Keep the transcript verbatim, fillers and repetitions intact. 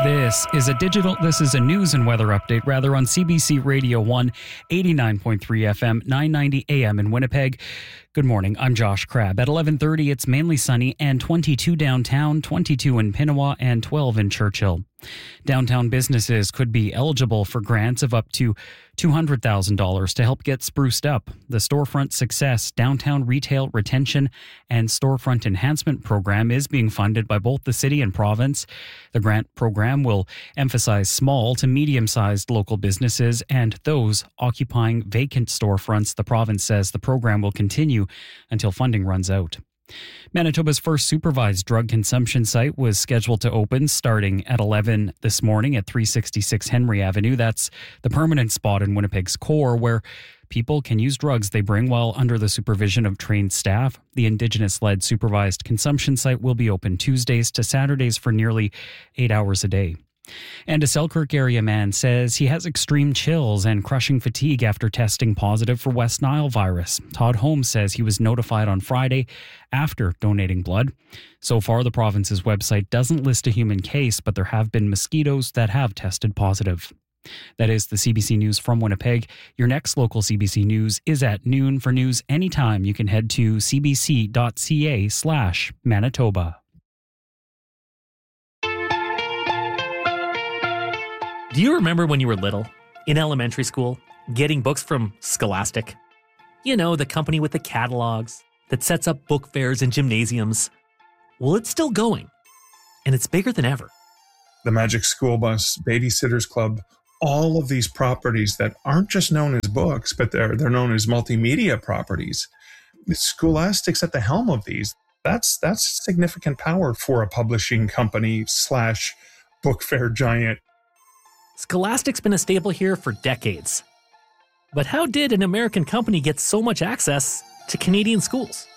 This is a digital, this is a news and weather update, rather, on C B C Radio one, eighty-nine point three F M, nine ninety A M in Winnipeg. Good morning, I'm Josh Crabb. At eleven thirty, it's mainly sunny and twenty-two downtown, twenty-two in Pinawa, and twelve in Churchill. Downtown businesses could be eligible for grants of up to two hundred thousand dollars to help get spruced up. The Storefront Success Downtown Retail Retention and Storefront Enhancement Program is being funded by both the city and province. The grant program will emphasize small to medium-sized local businesses and those occupying vacant storefronts. The province says the program will continue until funding runs out. Manitoba's first supervised drug consumption site was scheduled to open starting at eleven this morning at three sixty-six Henry Avenue. That's the permanent spot in Winnipeg's core where people can use drugs they bring while under the supervision of trained staff. The Indigenous-led supervised consumption site will be open Tuesdays to Saturdays for nearly eight hours a day. And a Selkirk area man says he has extreme chills and crushing fatigue after testing positive for West Nile virus. Todd Holmes says he was notified on Friday after donating blood. So far, the province's website doesn't list a human case, but there have been mosquitoes that have tested positive. That is the C B C News from Winnipeg. Your next local C B C News is at noon. For news anytime, you can head to cbc.ca slash Manitoba. Do you remember when you were little, in elementary school, getting books from Scholastic? You know, the company with the catalogs that sets up book fairs and gymnasiums. Well, it's still going, and it's bigger than ever. The Magic School Bus, Babysitters Club, all of these properties that aren't just known as books, but they're they're known as multimedia properties. Scholastic's at the helm of these. That's that's significant power for a publishing company slash book fair giant. Scholastic's been a staple here for decades. But how did an American company get so much access to Canadian schools?